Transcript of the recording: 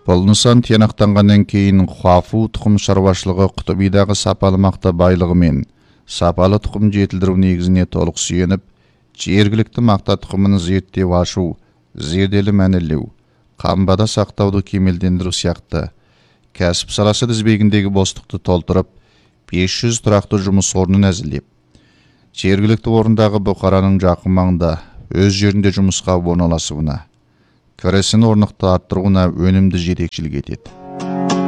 Бұл нысан тиянақтанғаннан кейін Хуафу тұқым шаруашылығы Құтыбидағы сапалы мақта байлығы мен сапалы тұқым жетілдіру негізіне толық сүйеніп, жергілікті мақта тұқымын зерттеп ашу, зерделі мәнерлеу, қамбада сақтауды кемелдендіру сияқты кәсіп саласы тізбегіндегі бостықты толтырып, 500 тұрақты жұмыс орнын әзірлеп, жергілікті орындағы бұқараның жақын маңында өз жерінде жұмысқа орналасуына, кірісін орнықты арттыруына өнімді жетекшілік етеді.